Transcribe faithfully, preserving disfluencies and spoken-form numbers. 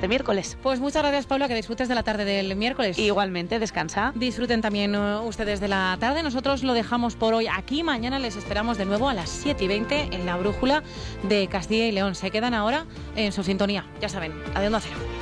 siguiente miércoles. Pues muchas gracias, Paula, que disfrutes de la tarde del miércoles. Igualmente, descansa. Disfruten también uh, ustedes de la tarde. Nosotros lo dejamos por hoy aquí. Mañana les esperamos de nuevo a las siete y veinte en la Brújula de Castilla y León. Se quedan ahora en su sintonía, ya saben, Adiós Cero.